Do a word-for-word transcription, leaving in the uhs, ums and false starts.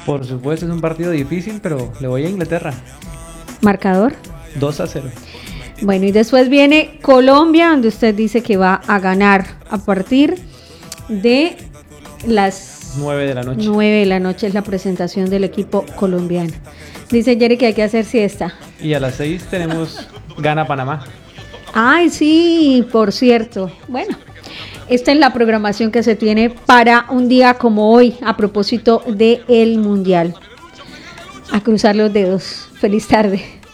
Por supuesto, es un partido difícil, pero le voy a Inglaterra. ¿Marcador? dos a cero. Bueno, y después viene Colombia, donde usted dice que va a ganar a partir de las nueve de la noche. nueve de la noche es la presentación del equipo colombiano. Dice Jerry que hay que hacer siesta. Y a las seis tenemos gana Panamá. Ay, sí, por cierto. Bueno, esta es la programación que se tiene para un día como hoy, a propósito del Mundial. A cruzar los dedos. Feliz tarde.